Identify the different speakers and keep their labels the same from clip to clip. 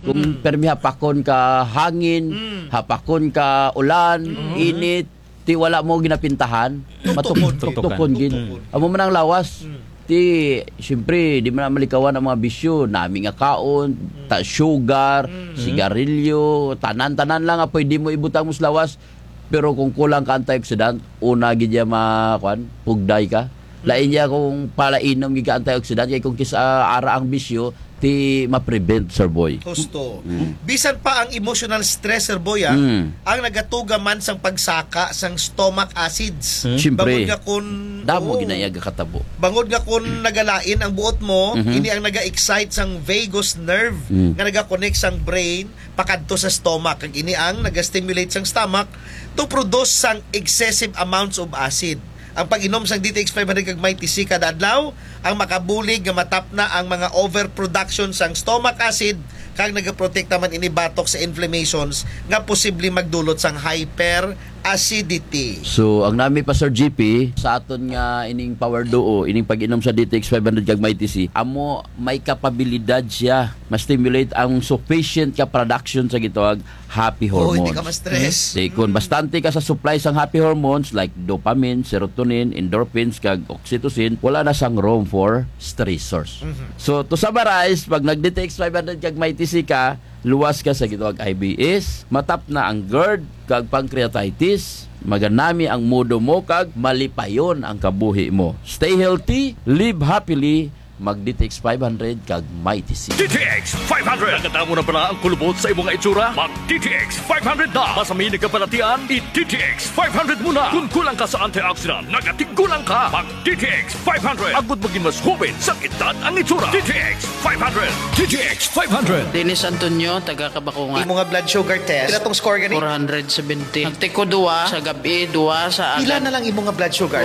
Speaker 1: Kung permi hapakon ka hangin, hapakon ka ulan, init, ti wala mo ginapintahan, matukon gin. Amo man ang lawas. Ti, siyempre, di man malikawan ang mga bisyo. Nami nga kaon, sugar, sigarilyo, tanan-tanan lang nga pwede mo ibutang mo sa lawas. Pero kung kulang ka antioxidant, una gidya pugday ka. Lain niya kung palainom giga antioxidant, kaya kung kisa ara ang bisyo, ti ma-prevent, Sir Boy.
Speaker 2: Husto. Bisan pa ang emotional stress, Sir Boy, ang nagatuga man sang pagsaka sang stomach acids.
Speaker 1: Siyempre.
Speaker 2: Bangod nga kun
Speaker 1: damo ginayag katabo.
Speaker 2: Bangod nga kun nagalain ang buot mo, ini ang naga-excite sang vagus nerve nga naga-connect sang brain pakadto sa stomach. Kag ini ang naga-stimulate sang stomach to produce sang excessive amounts of acid. Ang pag-inom sang DTX 500 kag may TC kada adlaw ang makabulig nga matap na ang mga overproduction sang stomach acid kag nagaprotekta man ini batok sa inflammations nga posible magdulot sang hyperacidity.
Speaker 1: So, ang nami pa Sir GP, sa aton nga ining power duo, ining pag-inom sa DTX 500 kag may TC, amo may kapabilidad siya ma-stimulate ang sufficient ka production sa gitawag happy hormones.
Speaker 2: Hindi ka ma-stress.
Speaker 1: Kung bastante ka sa supply sang happy hormones like dopamine, serotonin, endorphins, kag oxytocin, wala na sang room for stressors. So, to summarize, pag nag-DTX 500 kag may TC ka, luwas ka sa gitawag IBS, matap na ang GERD, kag pancreatitis, maganami ang mudo mo, kag malipayon ang kabuhi mo. Stay healthy, live happily, mag-DTX 500 kag may TC.
Speaker 3: DTX 500! Nakatamo na pala ang kulubot sa imong itsura? Mag-DTX 500 na! Masami na kapalatian, i-DTX 500 muna! Kung kulang ka sa antioxidant, nagatigulang ka! Mag-DTX 500! Agud maging mas hubin sa edad ang itsura! DTX 500! DTX 500!
Speaker 4: Dennis Antonio, taga Kabakungan.
Speaker 2: Imo nga blood sugar test, ilatong score gani?
Speaker 4: 470. Nagtiko 2 sa gabi, 2 sa
Speaker 2: Pila
Speaker 4: agad.
Speaker 2: na lang imo nga blood sugar?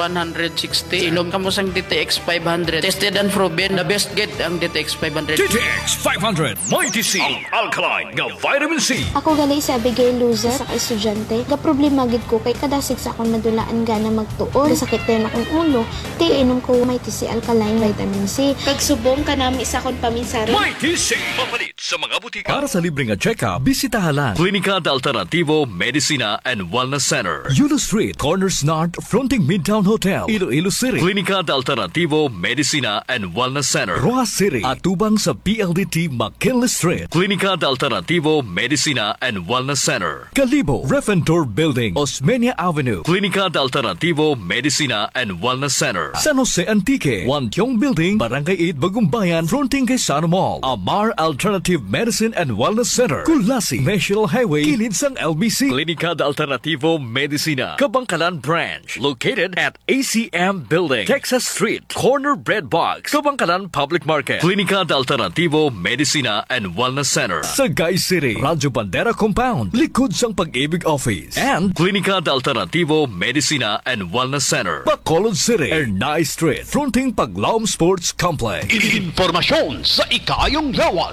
Speaker 4: 160. Inom ka mo sang DTX 500. Tested and proven. The best get ang DTX 500.
Speaker 3: DTX 500! Mighty C! Ang alkaline nga vitamin C!
Speaker 5: Ako gali si Abigail Luza sa estudyante. Ga problema gid ko kay kadasig sa akong madulaan gana magtuon. Kasakit din akong ulo. Ti inom ko may TC alkaline vitamin C. Kag subong kanami sa akong paminsari.
Speaker 3: Mighty C! Papalit sa mga butika. Para sa libreng check-up, bisitahan lang Klinika de Alternativo Medicina and Wellness Center. Yulo Street, Corners North, fronting Midtown Hotel, Iloilo City. Klinika de Alternativo Medicina and Wellness Center, Roa City, atubang sa PLDT McKinley Street. Klinika de Alternativo Medicina and Wellness Center, Calibo, Refentor Building, Osmeña Avenue. Klinika de Alternativo Medicina and Wellness Center, San Jose Antique, Wantiong Building, Barangay 8, Bagumbayan, fronting kay Sano Mall. Amar Alternative Medicine and Wellness Center, Kulasi, National Highway, kilid sang LBC. Klinika de Alternativo Medicina, Kabangkalan Branch, located at ACM Building, Texas Street, Corner Bread Box, Kabangkalan Public Market. Klinika de Alternativo Medicina and Wellness Center, Sagay City, Radyo Bandera Compound, likod sang Pag-ibig Office. And Klinika de Alternativo Medicina and Wellness Center, Bacolod City, Ernay Street, fronting Paglaom Sports Complex.
Speaker 6: Informasyon sa ikayong lawas.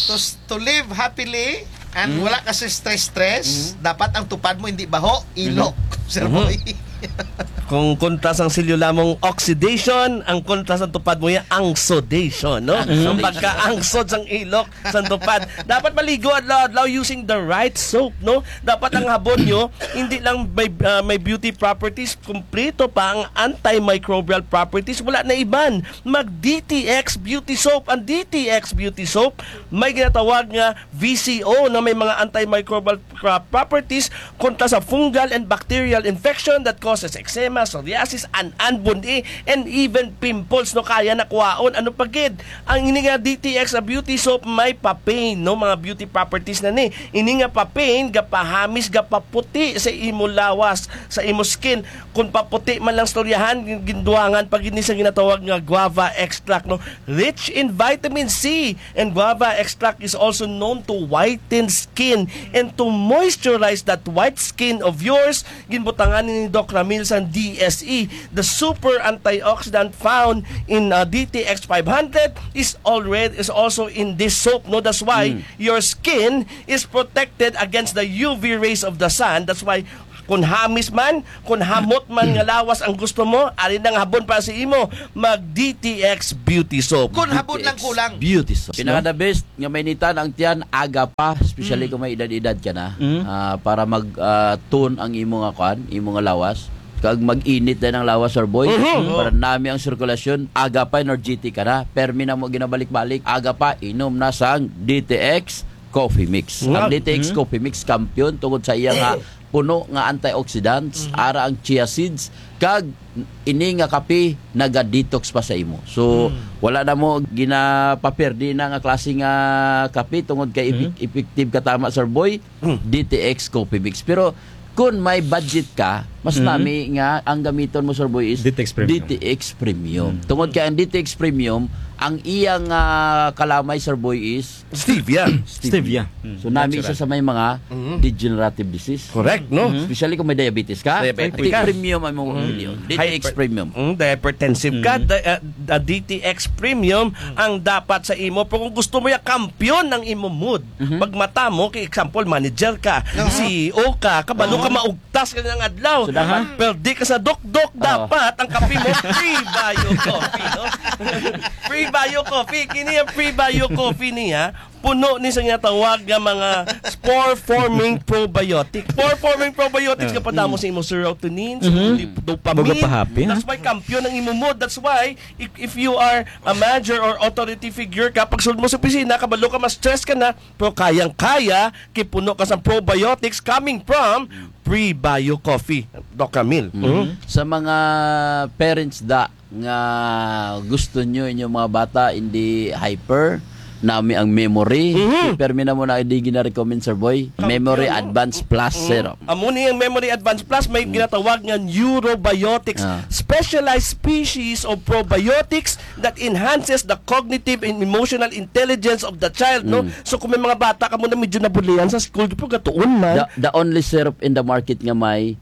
Speaker 2: To live happily and wala kasi stress, dapat ang tupad mo hindi baho, ilok. Sir Boy.
Speaker 7: Kung kontra sang silyo lamang oxidation, ang kontra sang tupad mo yan, angsodation, no? Ang pagka-angsod sang ilok, sang tupad. Dapat maligo adlaw using the right soap, no? Dapat ang habon nyo, hindi lang may beauty properties, kumpleto pa ang antimicrobial properties. Wala na iban. Mag-DTX Beauty Soap. Ang DTX Beauty Soap, may ginatawag nga VCO na may mga antimicrobial properties kontra sa fungal and bacterial infection that causes eczema, psoriasis, anbundi, and even pimples, no? Kaya nakuhaon. Ano pagid? Ang ini nga DTX Beauty Soap may papain, no? Mga beauty properties na ni. Ini nga papain, gapahamis, gapaputi sa imo lawas, sa imo skin. Kung paputi man lang storyahan, ginduangan pag ini sa ginatawag nga guava extract, no? Rich in vitamin C, and guava extract is also known to whiten skin and to moisturize that white skin of yours. Ginbutangan ni Doc Ramil sa DSE. The super antioxidant found in DTX 500 is also in this soap, no? That's why your skin is protected against the UV rays of the sun. That's why Kung hamis man, kung hamot man nga lawas ang gusto mo, alin ang habon para sa imo, mag DTX Beauty Soap.
Speaker 2: Kung habon lang kulang.
Speaker 1: Beauty sauce. Pinaka the best nga mainitan ang tiyan aga pa, especially kung may edad-edad ka na, para mag-tune ang imo nga kuan, imo nga lawas. Kag mag-init din ang lawas, sir boy. Para nami ang sirkulasyon, aga pa energetic ka na. Permi na mo ginabalik-balik, aga pa inom na sang DTX Coffee Mix. Ang DTX Coffee Mix kampiyon tungod sa iya nga puno nga antioxidants, ara ang chia seeds, kag ini nga kape naga-detox pa sa imo. So wala na mo ginapaperdi na nga klase nga kape tungod kay effective ka tama, sir boy. DTX Coffee Mix. Pero kung may budget ka, mas nami nga ang gamiton mo, sir boy, is DTX Premium. Tungod kay ang DTX Premium, ang iyang kalamay, sir boy, is
Speaker 7: Stevia.
Speaker 8: Stevia.
Speaker 1: So nami isa sa may mga degenerative disease.
Speaker 7: Correct, no?
Speaker 1: Especially kung may diabetes ka.
Speaker 7: Diabetic
Speaker 1: DTX
Speaker 7: ka.
Speaker 1: Premium ang mong piliyon. DTX Premium.
Speaker 7: Hypertensive ka, the DTX Premium ang dapat sa imo. Pero kung gusto mo yung kampiyon ng imo mood, pag mata mo, kay example, manager ka, CEO ka, kabalo ka maugtas ka ng adlaw.
Speaker 1: So, dapat-
Speaker 7: pero di ka sa dok-dok, dapat ang kape mo, free bio coffee, no? Free bio coffee. Kini ang free bio coffee niya, puno ni sa niya tawag nga mga spore-forming probiotic. Spore-forming probiotics ka padamo sa imo serotonin, dopamine.
Speaker 8: Baga pa-happy,
Speaker 7: That's why kampiyon ng imo mood. That's why if you are a manager or authority figure ka, pag sulod mo sa opisina, kabalo ka, ma-stress ka na, pero kayang-kaya, kipuno ka sa probiotics coming from pre-bio coffee. Doc Camille.
Speaker 1: Sa mga parents nga gusto nyo inyong mga bata hindi hyper, nami ang memory. Permi na mo na hindi gina-recommend, sir boy. Memory Advance Plus Serum.
Speaker 7: Amo ni ang Memory Advance Plus, may ginatawag nga neurobiotics, specialized species of probiotics that enhances the cognitive and emotional intelligence of the child, no? So kung may mga bata ka mo na medyo nabulian sa school, pero gatuon man.
Speaker 1: The only syrup in the market nga may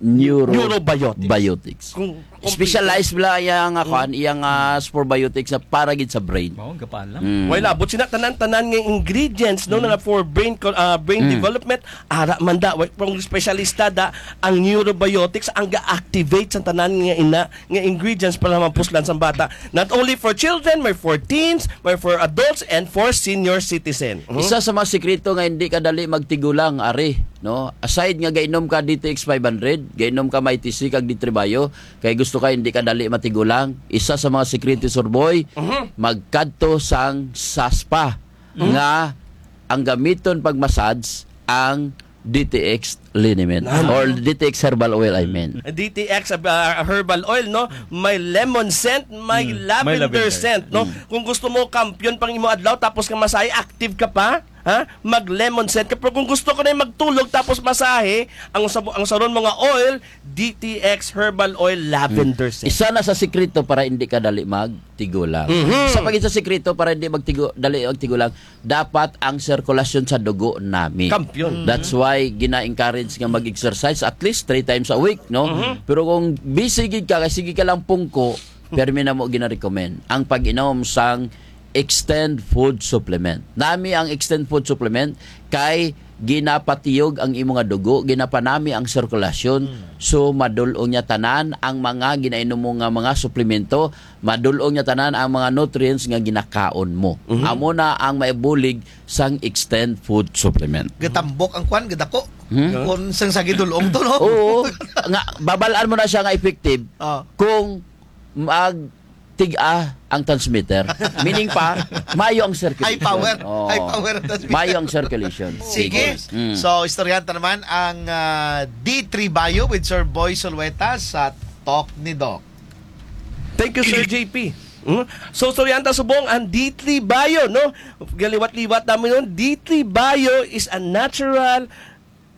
Speaker 1: neurobiotics. Specialized bala iyang iyang sporebiotics na para gid sa brain.
Speaker 8: Mao gapaan lang.
Speaker 7: Way labot sina tanan-tanan nga ingredients no nga for brain development ara man da from specialista da ang neurobiotics ang ga-activate sa tanan nga ingredients para mapuslan sa bata. Not only for children, may for teens, may for adults and for senior citizen.
Speaker 1: Isa sa mga sekreto nga hindi ka dali magtigulang ari, no? Aside nga gainom ka DTX 500, gainom ka MyTC kag Ditribayo, kay gusto ka hindi ka dali matigulang. Isa sa mga sekreto, sir boy, magkadto sang saspa nga ang gamiton pag massage ang DTX liniment or DTX herbal oil, I mean.
Speaker 7: DTX herbal oil, no? May lemon scent, may lavender scent, no? Kung gusto mo kampiyon pang imo adlaw tapos ka masahe, active ka pa, ha? Mag lemon scent ka. Pero kung gusto ko na magtulog tapos masahe, ang saron mga oil, DTX herbal oil lavender scent.
Speaker 1: Isa na sa sekreto para hindi ka dali magtigulang. Isa pa sa sekreto para hindi dali magtigulang, dapat ang sirkulasyon sa dugo nami.
Speaker 7: Kampiyon.
Speaker 1: That's why gina-encourage nga mag-exercise at least 3 times a week, no? Pero kung busy gid ka, kasi sige ka lang pungko, permi na mo gina-recommend ang pag-inom sang Extend Food Supplement. Nami ang Extend Food Supplement kay ginapatiyog ang imo nga dugo, ginapanami ang sirkulasyon, so madulong niya tanan ang mga ginainom mo nga mga suplemento, madulong niya tanan ang mga nutrients nga ginakaon mo. Amo na ang maibulig sang Extend Food Supplement.
Speaker 2: Gatambok ang kwan, gadako. Kung sang sagidulong to, no?
Speaker 1: Oo, nga babalaan mo na siya nga effective kung tiga ang transmitter. Meaning pa, mayo ang circulation.
Speaker 2: High power.
Speaker 1: Oo.
Speaker 2: High power ang transmitter.
Speaker 1: Mayo ang circulation.
Speaker 2: Sige. So, istoryanta naman ang D3 Bio with Sir Boy Solueta sa Talk ni Doc.
Speaker 7: Thank you, Sir JP. So, Soryanta Subong, ang D3 Bio, no? Galiwat-liwat namin yun. D3 Bio is a natural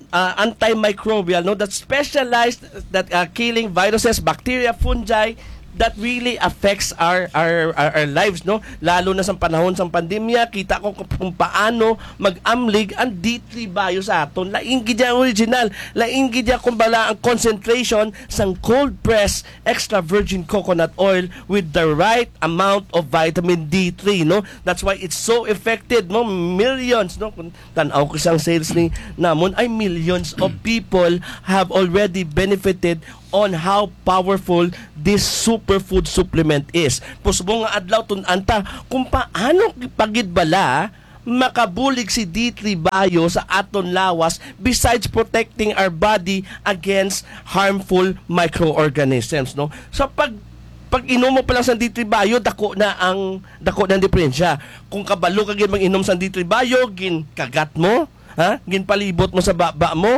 Speaker 7: antimicrobial, no? That specialized killing viruses, bacteria, fungi, that really affects our lives, no? Lalo na sa panahon sa pandemya, kita ko kung paano mag-amlig ang D3 Bio sa aton. Laing gid ang original, laing gid kung bala ang concentration sang cold pressed extra virgin coconut oil with the right amount of vitamin D3, no? That's why it's so effective, no? Millions, no? Kung tanaw ko sang sales ni namon ay millions of people have already benefited on how powerful this superfood supplement is. Pusbo nga adlaw tun-anta kung paano pagid bala makabulig si D3 Bio sa aton lawas besides protecting our body against harmful microorganisms, no? So pag inom mo pa lang sa D3 Bio, dako na ang diferensya. Kung kabalo ka gid mag-inom sa D3 Bio, gin kagat mo, ha? Gin palibot mo sa baba mo,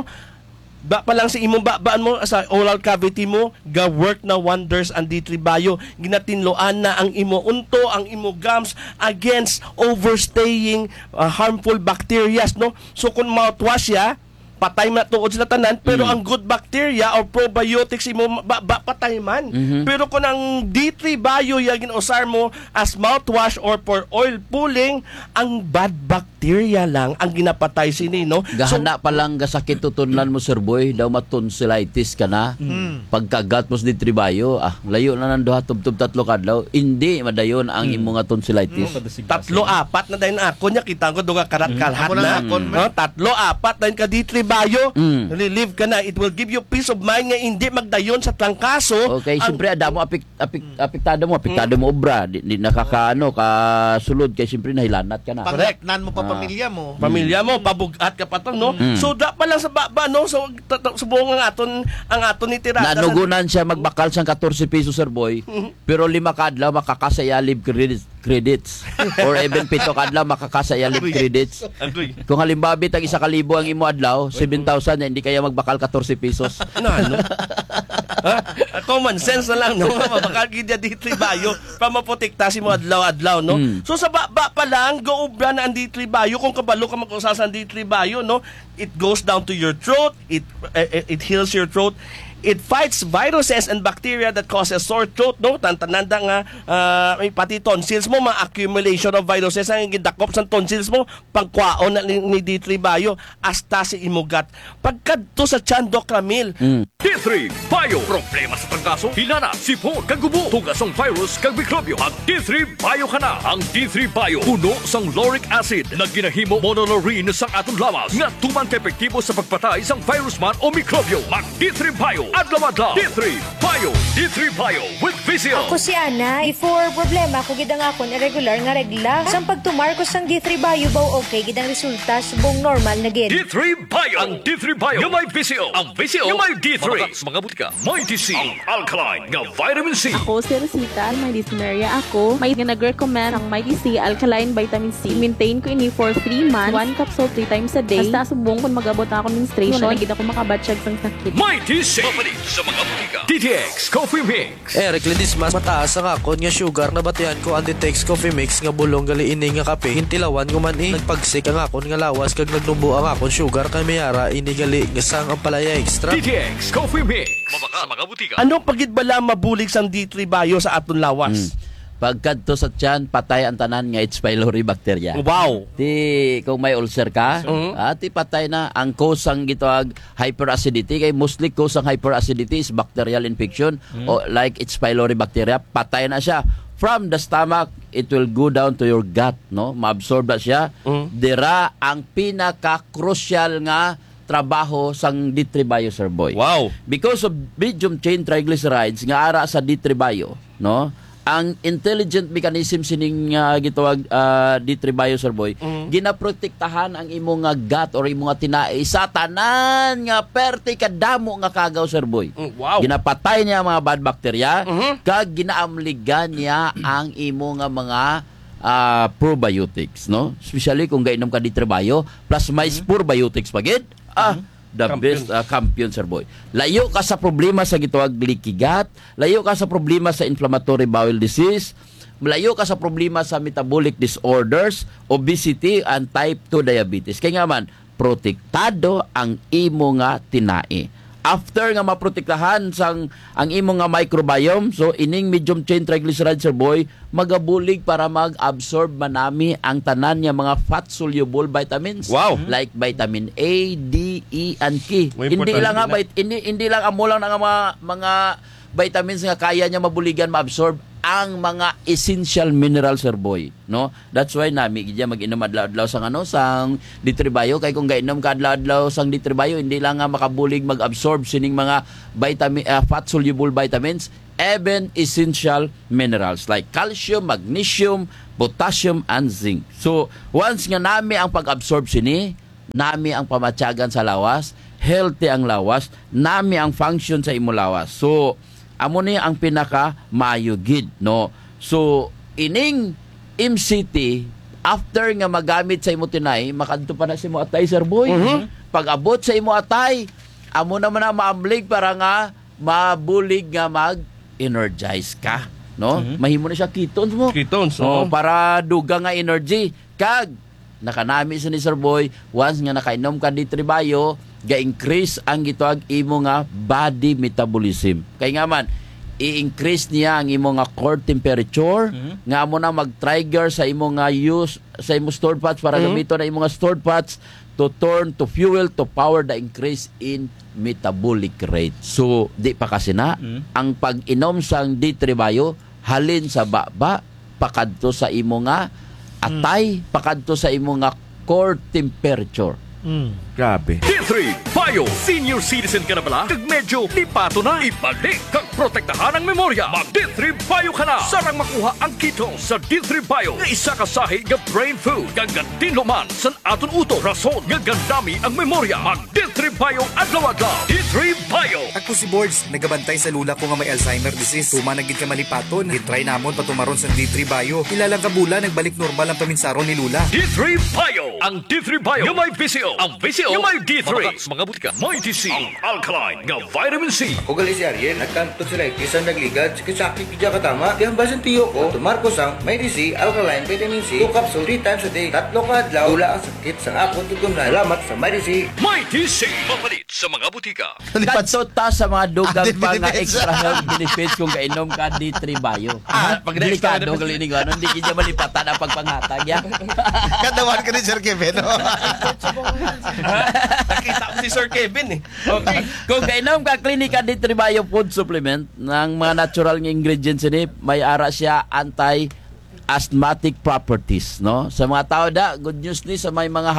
Speaker 7: ba pa lang sa imong babaan mo sa oral cavity mo, ga-work na wonders ang D3 Bio. Ginatinloan na ang imo unto, ang imo gums against overstaying harmful bacteria, no? So kung mouthwash ya, patay man tuod sila tanan, pero ang good bacteria or probiotics imo patay man. Pero kung ang D3 Bio ya ginusar mo as mouthwash or for oil pulling, ang bad bacteria lang ang ginapatay sini, no?
Speaker 1: Gahana pa lang gasakit tutunlan mo, Sir Boy, daw matonsillitis ka na. Pagkagat mo sa D3 Bio, layo na nang duha tubtub tatlo kadlaw, hindi madayon ang imo nga tonsillitis.
Speaker 7: 3-4 na dayon ako nya kita ko duga karat-kalhat na. No? 3-4 dayon ka D3 Bio, relieve ka na. It will give you peace of mind nga hindi magdayon sa trangkaso.
Speaker 1: Okay, siyempre adamo apektado mo obra, di nakakaano kasulod kay siyempre nahilanat ka na.
Speaker 7: Correct.
Speaker 2: Nan mo pa pamilya mo.
Speaker 7: Pamilya mo, pabugat ka pa to, no? So, da pa lang sa baba, no? So, subong ang aton ni tirada.
Speaker 1: Nanugunan siya magbakal sang 14 pesos, Sir Boy, pero 5 kadlaw makakasayalib credits. Or even 7 kadlaw makakasayalib credits. Kung halimbawa bitang 1,000 ang imo adlaw, 7,000 na hindi kaya magbakal 14 pesos.
Speaker 7: Ano? Common sense na lang, no? Mabakal gidya D3 Bio para maprotekta si mo adlaw-adlaw, no? So sa baba pa lang, go-ubra na ang D3 Bio. Kung kabalo ka mag-usas ang D3 Bio, no? It goes down to your throat, it heals your throat. It fights viruses and bacteria that causes sore throat, no? Tantananda nga may pati tonsils mo, ma-accumulation of viruses ang gidakop sa tonsils mo, pagkwaon na ni D3 Bio hasta si imugat. Pagkadto sa tiyan, Doc Ramil.
Speaker 3: D3 Bio. Problema sa trangkaso, hilana, sipon, kagubo, tugasong virus, kag mikrobyo. Mag D3 Bio ka na. Ang D3 Bio, puno sang lauric acid na ginahimo monolaurin sa atong lawas nga tumang epektibo sa pagpatay sang virus man o mikrobyo. Mag D3 Bio. Adlaw-adlaw. D3 Bio. D3 Bio with Vizio.
Speaker 8: Ako si Ana. Before problema, ako gidang akon irregular nga regla. Sang pagtumar ko sang D3 Bio baw okay, gidang resulta subong normal na gid.
Speaker 3: D3 Bio. Ang D3 Bio nga may Vizio. Ang Vizio nga may D3. Mga butika, may DC. Ang alkaline nga vitamin C.
Speaker 9: Ako si Rosita, may dysmenorrhea ako. May nag-recommend ang Mighty C alkaline vitamin C. Maintain ko ini for 3 months. 1 capsule 3 times a day. Basta subong kung mag-abot na ako menstruation, nagid ako makabatsyag sang sakit.
Speaker 3: Mighty C. Sa mga butika. DTX Coffee Mix.
Speaker 10: Eric Lidis, mas mataas ang akon nga sugar na batian ko ang DTX Coffee Mix nga bulong gali ini nga kape. Hintilawan ko man nagpagsik ang akon nga lawas kag nagdumbo ang akon sugar kay mayara ini gali nga sang ang palaya extra.
Speaker 3: DTX Coffee Mix. Mabaka sa mga butika.
Speaker 7: Ano pagid bala mabulig sang D3 Bio sa aton lawas?
Speaker 1: Pagkadto sa tiyan, patay ang tanan nga H. pylori bacteria.
Speaker 7: Wow.
Speaker 1: Kung may ulcer ka, ti patay na. Ang cause ang gitawag hyperacidity, kay mostly cause ang hyperacidity is bacterial infection o like H. pylori bacteria, patay na siya. From the stomach, it will go down to your gut, no? Maabsorb na siya. Dira ang pinaka-crucial nga trabaho sang D3 Bio, Sir Boy.
Speaker 7: Wow.
Speaker 1: Because of medium chain triglycerides nga ara sa D3 Bio, no? Ang intelligent mechanism sining gitawag D3 Bio, Sir Boy, ginaprotektahan ang imong nga gut or imong nga tinai sa tanan nga perti kadamo nga kagaw, Sir Boy.
Speaker 7: Wow.
Speaker 1: Ginapatay niya mga bad bacteria kag ginaamligan niya ang imong nga mga probiotics, no? Especially kung gainom ka D3 Bio plus may probiotics pagid. The best champion, Sir Boy. Layo ka sa problema sa gitawag leaky gut, layo ka sa problema sa inflammatory bowel disease, layo ka sa problema sa metabolic disorders, obesity, and type 2 diabetes. Kaya nga man, protektado ang imo nga tinai. after nga maprotektahan sang ang imo nga microbiome, so ining medium chain triglycerides, sir boy, magabulig para mag-absorb manami ang tanan nga mga fat soluble vitamins.
Speaker 7: Wow.
Speaker 1: Like vitamin A, D, E, and K.
Speaker 7: Muy
Speaker 1: Hindi
Speaker 7: importante
Speaker 1: lang nga
Speaker 7: na.
Speaker 1: hindi lang amo lang nga mga vitamins nga kaya niya mabuligan ma-absorb ang mga essential minerals, sir boy, no? That's why nami gidya mag-inom adlaw-adlaw sang sang D3 kay kung gainom ka adlaw-adlaw sang D3 hindi lang nga makabulig mag-absorb sining mga vitamin fat soluble vitamins, even essential minerals like calcium, magnesium, potassium, and zinc. So once nga nami ang pag-absorb sini, nami ang pamatyagan sa lawas, healthy ang lawas, nami ang function sa imo lawas. So amo ni ang pinaka mayugid, no? So ining MCT after nga magamit sa imo tinay, makadto pa na sa imo atay, sir boy. Pag abot sa imo atay, amo naman na maamblig para nga mabulig nga mag-energize ka, no? Mahimo na siya ketones mo.
Speaker 7: Ketones,
Speaker 1: oh, para duga nga energy. Kag nakanami sa ni sir boy, once nga nakainom ka D3 Bio, ga-increase ang gitawag imo nga body metabolism. Kay nga man, i-increase niya ang imo nga core temperature, nga amo na mag-trigger sa imo nga sa imo stored fats para gamiton na imo nga stored fats to turn to fuel to power the increase in metabolic rate. So, di pa kasi na, ang pag-inom sang D3 Bio, halin sa baba, pakadto sa imo nga atay, pakadto sa imo nga core temperature.
Speaker 7: Grabe.
Speaker 3: D3 Bio Senior Citizen ka na bala? Kag medyo lipato na. Ibalik kag protektahan ang memorya. Mag D3 Bio ka na. Sarang makuha ang ketones sa D3 Bio nga isa ka sahi nga brain food. Kag gantinluman san aton uto. Rason nga gandami ang memorya. Mag D3 Bio adlaw-adlaw. D3 Bio.
Speaker 11: Ako si Boards, nagabantay sa lula ko nga may Alzheimer disease. Tuma nagid ka malipaton. Gitry namon patumaron sa D3 Bio. Ilalang kabula nagbalik normal ang paminsaron ni lula.
Speaker 3: D3 Bio. Ang D3 Bio yung may VCO. Ang VCO yung may D3. Mga butika, may DC. Ang alkaline nga vitamin C.
Speaker 12: Ako gali si Ariel, nagkanto si Rekis ang nagligad. Sakit pidya katama. Di ang basan tiyo ko, tumarkos ang may DC, alkaline, vitamin C, 2 capsule 3 times a day. 3 ka adlaw, tula ang sakit sa akong tutunan. Salamat sa may DC.
Speaker 3: May DC. Mapalit sa mga butika.
Speaker 1: Kadto ta sa mga dugang pa nga extra health benefits kung kainom ka D3 Bio. Pag delikado gali ni gano, hindi kanya malipatan ang pagpangatag ya.
Speaker 2: Kadawan ka ni Sir Kevin.
Speaker 7: Nakita ko si Sir Kevin eh. Okay.
Speaker 1: Kung kainom ka Clinica D3 Bio food supplement ng mga natural nga ingredients ini, may ara siya anti-asthmatic properties, no? Sa mga tao da, good news ni sa may mga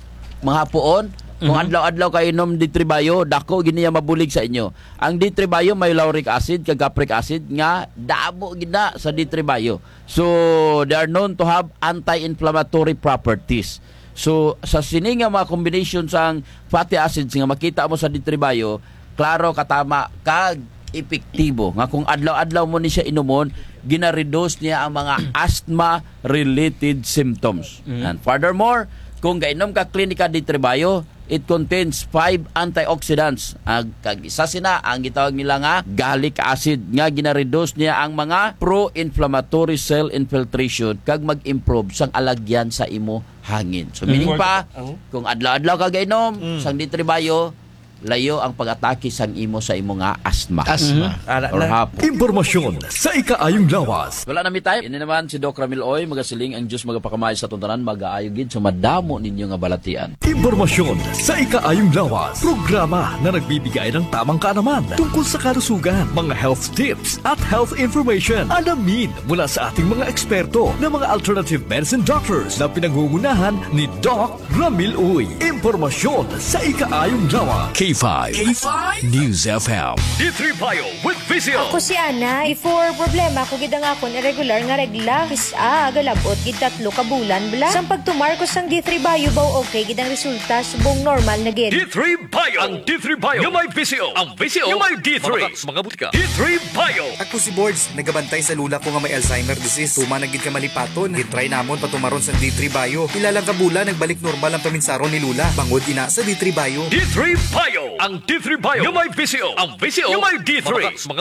Speaker 1: hapuon, kung adlaw-adlaw kayo inom D3 Bio, dako giniya mabulig sa inyo. Ang D3 Bio may lauric acid, kag capric acid nga damo gina sa D3 Bio. So, they are known to have anti-inflammatory properties. So, sa sining nga mga combination sang fatty acids nga makita mo sa D3 Bio, klaro katama kag epektibo nga kung adlaw-adlaw mo ni siya inumon, gina-reduce niya ang mga asthma-related symptoms. And furthermore, kung gainom ka Clinica D3 Bio, it contains 5 antioxidants. Kag isa sina ang gitawag nila nga gallic acid nga gina-reduce niya ang mga pro-inflammatory cell infiltration kag mag-improve sang alagyan sa imo hangin. So meaning pa, kung adlaw-adlaw ka gainom sang D3 Bio, layo ang pag-atake sang imo sa imo nga asthma. Or hapon.
Speaker 3: Impormasyon sa ikaayong lawas.
Speaker 1: Wala na mi time. Ini naman si Doc Ramil Oy, magasiling ang Diyos magapakamay sa tuntanan, mag-aayogid so madamo ninyo nga balatian.
Speaker 3: Impormasyon sa ikaayong lawas. Programa na nagbibigay ng tamang kaalaman tungkol sa kalusugan, mga health tips at health information. Alamin mula sa ating mga eksperto na mga alternative medicine doctors na pinangungunahan ni Doc Ramil Oy. Impormasyon sa ikaayong lawas. K5 News FM. D3 Bio with Visio.
Speaker 8: Ako si Ana, before problema ko gid ang akon irregular nga regla, kisa galabot gid 3 ka bulan bla. Sang pagtumarkos sang D3 Bio baw okay gid ang resulta subong normal na gid.
Speaker 3: D3 Bio. Ang D3 Bio yung may Visio. Ang Visio yung may D3. Mga butika. D3 Bio.
Speaker 11: Ako si Boards, nagabantay sa lula ko nga may Alzheimer disease. Tuma nagid ka malipaton. Gitry namon patumaron sa D3 Bio. Ilalang kabula nagbalik normal ang paminsaron ni lula. Bangod ina sa D3 Bio.
Speaker 3: D3 Bio. Ang D3 Bio yung may VCO. Ang VCO yung may D3. Mga butika.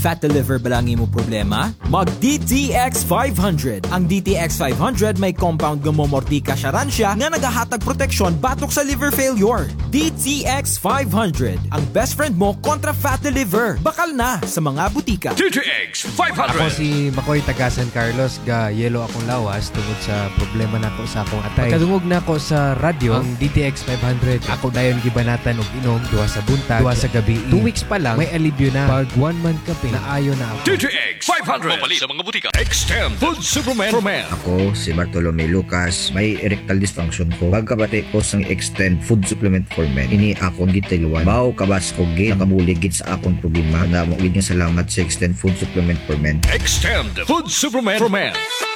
Speaker 13: Fatty liver balangi mo problema? Mag DTX 500. Ang DTX 500 may compound nga momortika siya nga nagahatag proteksyon batok sa liver failure. DTX 500. Ang best friend mo kontra fatty liver. Bakal na sa mga butika.
Speaker 3: DTX 500.
Speaker 14: Ako si Makoy taga San Carlos, ga yelo akong lawas tungod sa problema nako sa akong atay. Pagkadungog na ako sa radyo ang DTX 500. Ako dayon gibanatan og inom duha sa buntag, duha sa gabi. 2 weeks pa lang may alibyo na. Pag 1 month kape naayo na ako.
Speaker 3: DTX 500. Mapalit sa mga butika. Extend Food Superman for Men.
Speaker 15: Ako si Bartolome Lucas, may erectile dysfunction ko. Pagkabati ko sang Extend Food Supplement for Men. Ini akong gitiluan. Bao kabas ko gid nakabuligid sa akong problema. Namo gid nga salamat sa Extend Food Supplement for Men.
Speaker 3: Extend Food Superman for Men.